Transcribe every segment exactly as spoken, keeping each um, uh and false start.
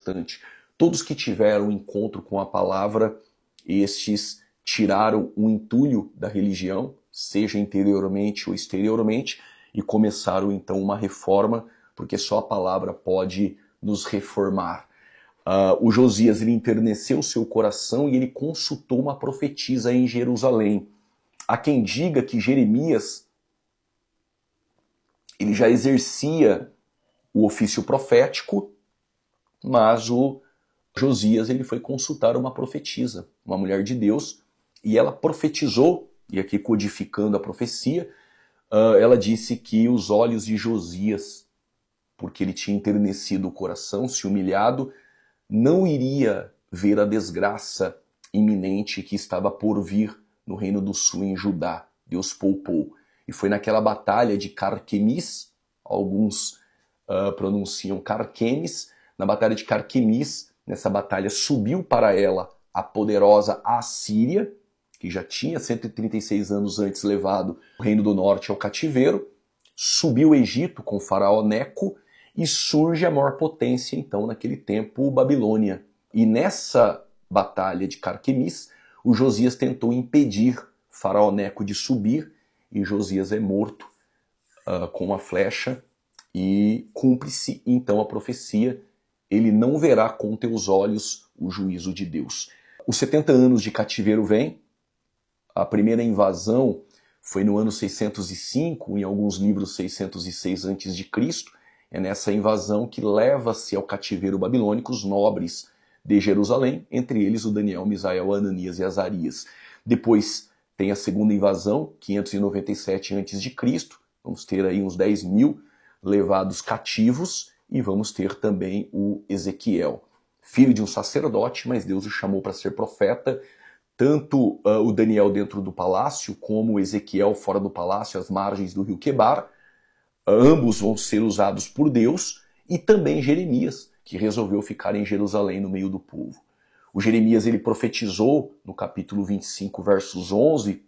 importante. Todos que tiveram encontro com a palavra, estes tiraram o entulho da religião, seja interiormente ou exteriormente, e começaram então uma reforma, porque só a palavra pode nos reformar. Uh, o Josias ele enterneceu seu coração e ele consultou uma profetisa em Jerusalém. Há quem diga que Jeremias ele já exercia o ofício profético, mas o Josias ele foi consultar uma profetisa, uma mulher de Deus, e ela profetizou, e aqui codificando a profecia, uh, ela disse que os olhos de Josias, porque ele tinha enternecido o coração, se humilhado, não iria ver a desgraça iminente que estava por vir no Reino do Sul, em Judá. Deus poupou. E foi naquela batalha de Carquemis, alguns uh, pronunciam Carquemis, na batalha de Carquemis, nessa batalha subiu para ela a poderosa Assíria, que já tinha cento e trinta e seis anos antes levado o Reino do Norte ao cativeiro, subiu o Egito com o faraó Neco, e surge a maior potência, então, naquele tempo, Babilônia. E nessa batalha de Carquemis, o Josias tentou impedir faraó Neco de subir, e Josias é morto uh, com uma flecha, e cumpre-se, então, a profecia: ele não verá com teus olhos o juízo de Deus. Os setenta anos de cativeiro vêm, a primeira invasão foi no ano seiscentos e cinco, em alguns livros seiscentos e seis antes de Cristo, é nessa invasão que leva-se ao cativeiro babilônico os nobres de Jerusalém, entre eles o Daniel, Misael, Ananias e Azarias. Depois tem a segunda invasão, quinhentos e noventa e sete antes de Cristo, vamos ter aí uns dez mil levados cativos, e vamos ter também o Ezequiel, filho de um sacerdote, mas Deus o chamou para ser profeta, tanto uh, o Daniel dentro do palácio, como o Ezequiel fora do palácio, às margens do rio Quebar. Ambos vão ser usados por Deus, e também Jeremias, que resolveu ficar em Jerusalém no meio do povo. O Jeremias ele profetizou no capítulo vinte e cinco, versos onze.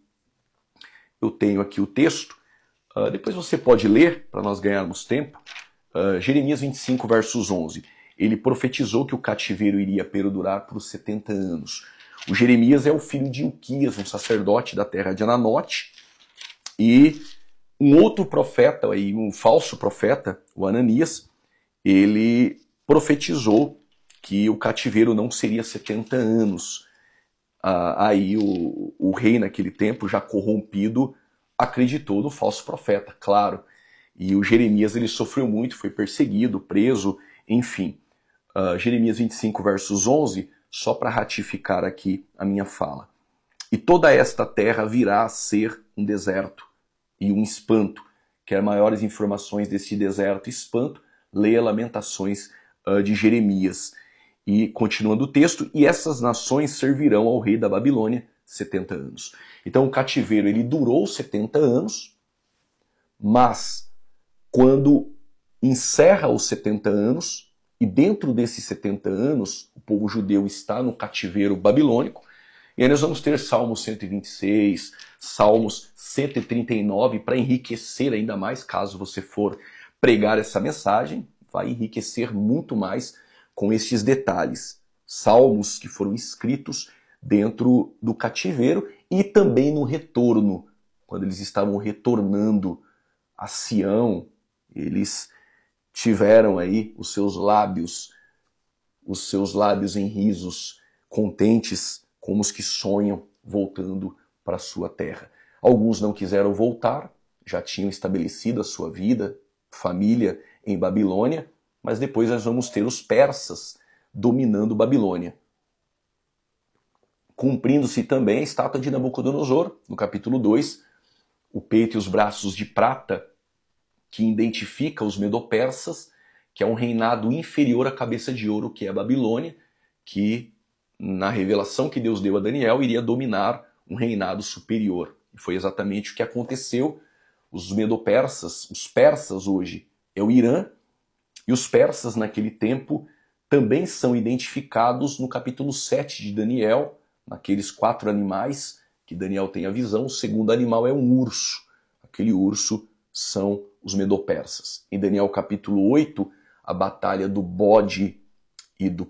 Eu tenho aqui o texto. Uh, depois você pode ler, para nós ganharmos tempo. Uh, Jeremias vinte e cinco, versos onze. Ele profetizou que o cativeiro iria perdurar por setenta anos. O Jeremias é o filho de Ilquias, um sacerdote da terra de Ananote, e um outro profeta, um falso profeta, o Ananias, ele profetizou que o cativeiro não seria setenta anos. Ah, aí o, o rei naquele tempo, já corrompido, acreditou no falso profeta, claro. E o Jeremias ele sofreu muito, foi perseguido, preso, enfim. Uh, Jeremias vinte e cinco, versos onze, só para ratificar aqui a minha fala. E toda esta terra virá a ser um deserto e um espanto. Quer maiores informações desse deserto e espanto, leia Lamentações uh, de Jeremias. E continuando o texto, e essas nações servirão ao rei da Babilônia setenta anos. Então o cativeiro ele durou setenta anos, mas quando encerra os setenta anos, e dentro desses setenta anos, o povo judeu está no cativeiro babilônico, e aí nós vamos ter Salmos cento e vinte e seis, Salmos cento e trinta e nove, para enriquecer ainda mais, caso você for pregar essa mensagem, vai enriquecer muito mais com estes detalhes. Salmos que foram escritos dentro do cativeiro e também no retorno, quando eles estavam retornando a Sião, eles tiveram aí os seus lábios, os seus lábios em risos, contentes como os que sonham voltando para a sua terra. Alguns não quiseram voltar, já tinham estabelecido a sua vida, família em Babilônia, mas depois nós vamos ter os persas dominando Babilônia. Cumprindo-se também a estátua de Nabucodonosor, no capítulo dois, o peito e os braços de prata, que identifica os medo-persas, que é um reinado inferior à cabeça de ouro, que é a Babilônia, que na revelação que Deus deu a Daniel iria dominar um reinado superior. E foi exatamente o que aconteceu. Os medo-persas, os persas hoje, é o Irã, e os persas naquele tempo também são identificados no capítulo sete de Daniel, naqueles quatro animais que Daniel tem a visão. O segundo animal é um urso. Aquele urso são os medo-persas. Em Daniel capítulo oito, a batalha do bode e do